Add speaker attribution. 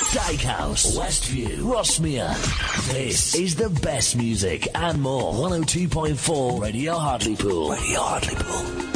Speaker 1: Dykehouse, Westview, Rossmere. This is the best music and more. 102.4 Radio Hartlepool. Radio Hartlepool.